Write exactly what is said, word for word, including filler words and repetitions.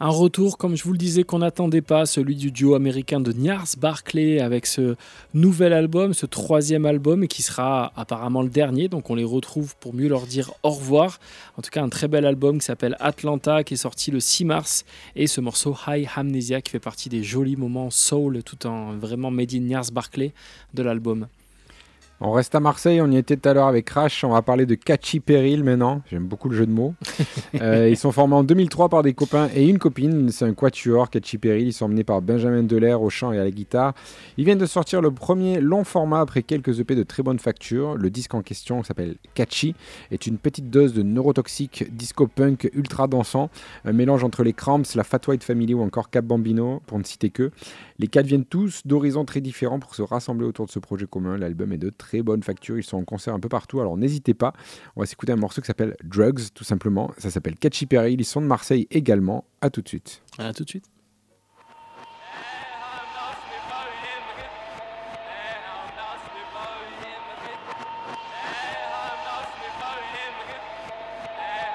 Un retour, comme je vous le disais, qu'on n'attendait pas, celui du duo américain de Gnarls Barkley avec ce nouvel album, ce troisième album, et qui sera apparemment le dernier. Donc on les retrouve pour mieux leur dire au revoir. En tout cas, un très bel album qui s'appelle Atlanta, qui est sorti le six mars. Et ce morceau High Amnesia qui fait partie des jolis moments soul, tout en vraiment made in Gnarls Barkley de l'album. On reste à Marseille, on y était tout à l'heure avec Crash, on va parler de Catchy Peril maintenant, j'aime beaucoup le jeu de mots. euh, ils sont formés en deux mille trois par des copains et une copine, c'est un quatuor, Catchy Peril, ils sont emmenés par Benjamin Delair au chant et à la guitare. Ils viennent de sortir le premier long format après quelques E P de très bonne facture. Le disque en question, qui s'appelle Catchy, est une petite dose de neurotoxique disco-punk ultra dansant, un mélange entre les Cramps, la Fat White Family ou encore Cap Bambino, pour ne citer que. Les quatre viennent tous d'horizons très différents pour se rassembler autour de ce projet commun. L'album est de très bonne facture, ils sont en concert un peu partout, alors n'hésitez pas. On va s'écouter un morceau qui s'appelle Drugs, tout simplement. Ça s'appelle Catchy Peril, ils sont de Marseille également. À tout de suite. À tout de suite.